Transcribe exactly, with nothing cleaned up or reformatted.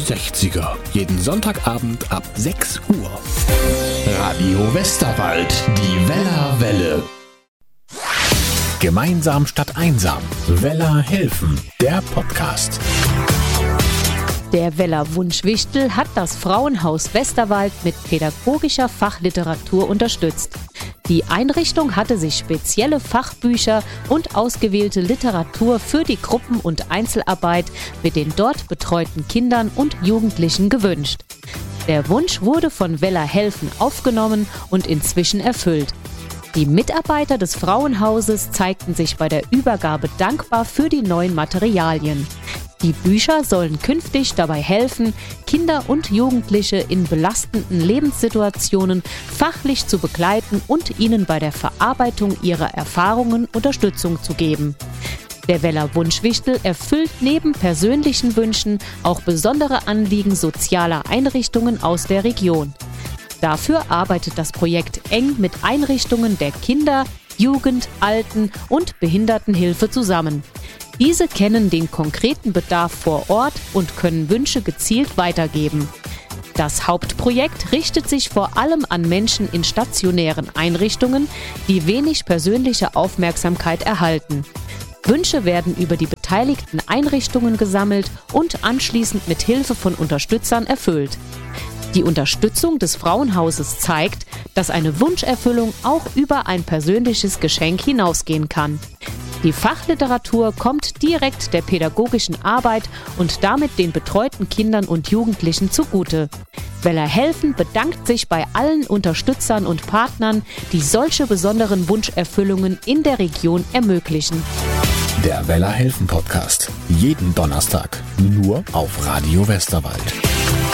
sechziger. Jeden Sonntagabend ab sechs Uhr. Radio Westerwald, die Weller Welle. Gemeinsam statt einsam. Weller helfen, der Podcast. Der Weller Wunschwichtel hat das Frauenhaus Westerwald mit pädagogischer Fachliteratur unterstützt. Die Einrichtung hatte sich spezielle Fachbücher und ausgewählte Literatur für die Gruppen- und Einzelarbeit mit den dort betreuten Kindern und Jugendlichen gewünscht. Der Wunsch wurde von Weller helfen aufgenommen und inzwischen erfüllt. Die Mitarbeiter des Frauenhauses zeigten sich bei der Übergabe dankbar für die neuen Materialien. Die Bücher sollen künftig dabei helfen, Kinder und Jugendliche in belastenden Lebenssituationen fachlich zu begleiten und ihnen bei der Verarbeitung ihrer Erfahrungen Unterstützung zu geben. Der Weller Wunschwichtel erfüllt neben persönlichen Wünschen auch besondere Anliegen sozialer Einrichtungen aus der Region. Dafür arbeitet das Projekt eng mit Einrichtungen der Kinder-, Jugend-, Alten- und Behindertenhilfe zusammen. Diese kennen den konkreten Bedarf vor Ort und können Wünsche gezielt weitergeben. Das Hauptprojekt richtet sich vor allem an Menschen in stationären Einrichtungen, die wenig persönliche Aufmerksamkeit erhalten. Wünsche werden über die beteiligten Einrichtungen gesammelt und anschließend mit Hilfe von Unterstützern erfüllt. Die Unterstützung des Frauenhauses zeigt, dass eine Wunscherfüllung auch über ein persönliches Geschenk hinausgehen kann. Die Fachliteratur kommt direkt der pädagogischen Arbeit und damit den betreuten Kindern und Jugendlichen zugute. Weller helfen bedankt sich bei allen Unterstützern und Partnern, die solche besonderen Wunscherfüllungen in der Region ermöglichen. Der Weller helfen Podcast. Jeden Donnerstag. Nur auf Radio Westerwald.